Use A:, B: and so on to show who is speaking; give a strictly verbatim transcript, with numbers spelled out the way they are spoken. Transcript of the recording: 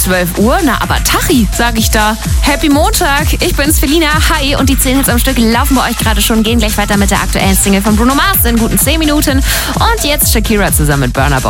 A: zwölf Uhr. Na, aber Tachi, sag ich da. Happy Montag, ich bin's Felina. Hi, und die zehn Hits am Stück laufen bei euch gerade schon. Gehen gleich weiter mit der aktuellen Single von Bruno Mars in guten zehn Minuten. Und jetzt Shakira zusammen mit Burna Boy.